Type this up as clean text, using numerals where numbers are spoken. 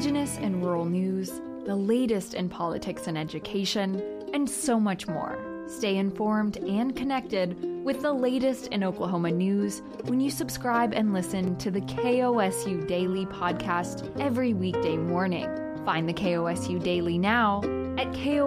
Indigenous and rural news, the latest in politics and education, and so much more. Stay informed and connected with the latest in Oklahoma news when you subscribe and listen to the KOSU Daily podcast every weekday morning. Find the KOSU Daily now at KOSU.